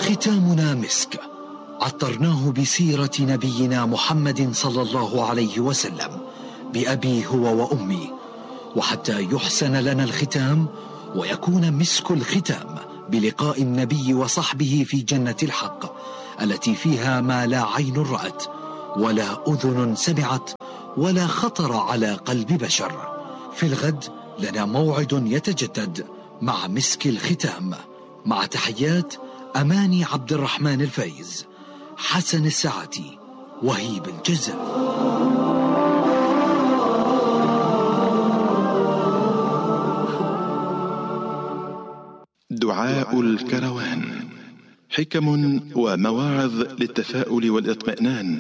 ختامنا مسك، عطرناه بسيرة نبينا محمد صلى الله عليه وسلم بأبي هو وأمي، وحتى يحسن لنا الختام ويكون مسك الختام بلقاء النبي وصحبه في جنة الحق التي فيها ما لا عين رأت ولا أذن سمعت ولا خطر على قلب بشر. في الغد لنا موعد يتجدد مع مسك الختام، مع تحيات أماني عبد الرحمن الفايز، حسن الساعتي، وهيب الجزار. دعاء الكروان، حكم ومواعظ للتفاؤل والاطمئنان.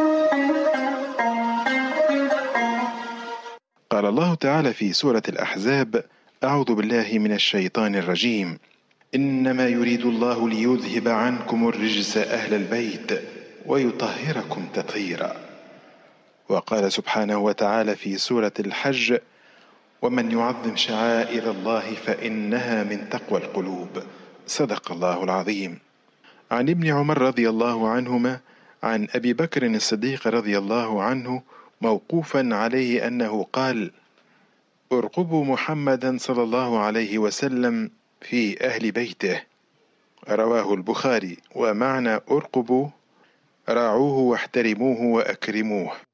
قال الله تعالى في سورة الأحزاب: أعوذ بالله من الشيطان الرجيم، إنما يريد الله ليذهب عنكم الرجس أهل البيت ويطهركم تطهيرا. وقال سبحانه وتعالى في سورة الحج: ومن يعظم شعائر الله فإنها من تقوى القلوب. صدق الله العظيم. عن ابن عمر رضي الله عنهما عن أبي بكر الصديق رضي الله عنه موقوفا عليه أنه قال: ارقبوا محمدا صلى الله عليه وسلم في أهل بيته. رواه البخاري. ومعنى ارقبوا: راعوه واحترموه وأكرموه.